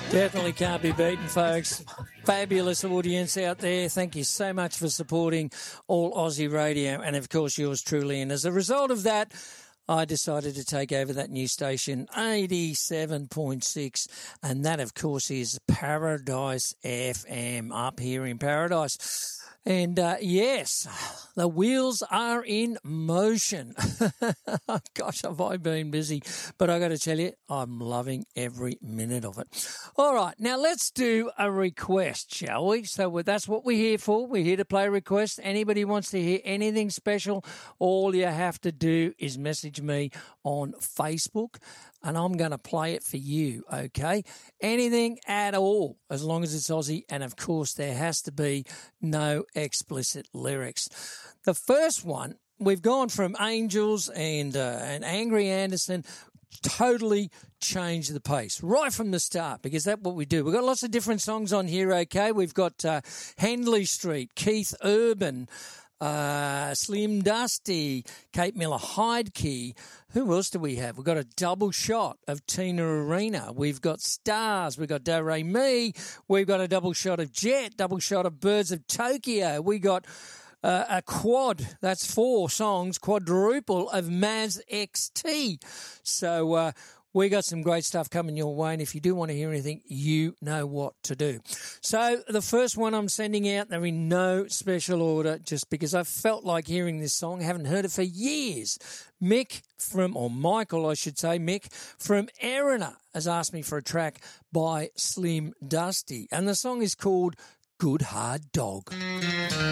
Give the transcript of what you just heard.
Definitely can't be beaten, folks. Fabulous audience out there. Thank you so much for supporting All Aussie Radio and, of course, yours truly. And as a result of that, I decided to take over that new station, 87.6, and that, of course, is Paradise FM up here in Paradise. And, yes, the wheels are in motion. Gosh, have I been busy. But I got to tell you, I'm loving every minute of it. All right, now let's do a request, shall we? So that's what we're here for. We're here to play requests. Anybody wants to hear anything special, all you have to do is message me on Facebook, and I'm going to play it for you, okay? Anything at all, as long as it's Aussie, and of course there has to be no explicit lyrics. The first one, we've gone from Angels and Angry Anderson, totally changed the pace right from the start, because that's what we do. We've got lots of different songs on here, okay? We've got Henley Street, Keith Urban, Slim Dusty, Kate Miller-Heidke. Who else do we have? We've got a double shot of Tina Arena. We've got Stars. We've got Do Re Mi. We've got a double shot of Jet, double shot of Birds of Tokyo. We got a quad, that's 4 songs, quadruple of Maz XT. So we got some great stuff coming your way, and if you do want to hear anything, you know what to do. So the first one I'm sending out, they're in no special order, just because I felt like hearing this song. I haven't heard it for years. Michael, I should say, Mick from Erina has asked me for a track by Slim Dusty, and the song is called Good Hard Dog.